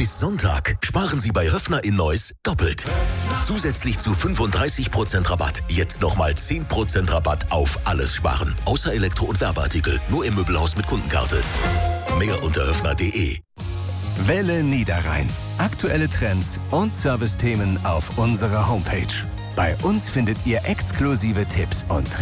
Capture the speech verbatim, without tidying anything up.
Bis Sonntag sparen Sie bei Höffner in Neuss doppelt. Zusätzlich zu fünfunddreißig Prozent Rabatt. Jetzt nochmal zehn Prozent Rabatt auf alles sparen. Außer Elektro- und Werbeartikel. Nur im Möbelhaus mit Kundenkarte. Mehr unter höffner punkt de. Welle Niederrhein. Aktuelle Trends und Servicethemen auf unserer Homepage. Bei uns findet ihr exklusive Tipps und